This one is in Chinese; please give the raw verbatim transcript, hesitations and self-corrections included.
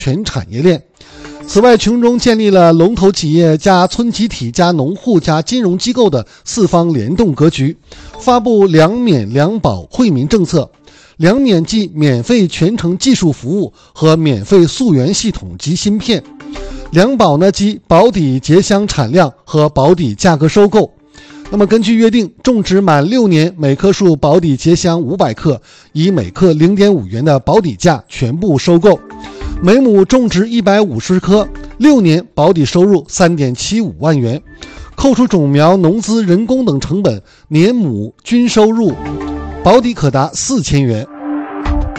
全产业链。此外，群中建立了龙头企业加村集体加农户加金融机构的四方联动格局，发布两免两保惠民政策。两免即免费全程技术服务和免费溯源系统及芯片，两保呢即保底结箱产量和保底价格收购。那么根据约定，种植满六年每棵树保底结箱五百克，以每克 零点五元的保底价全部收购。每亩种植一百五十棵，六年保底收入 三点七五万元，扣除种苗、农资、人工等成本，年亩均收入保底可达四千元。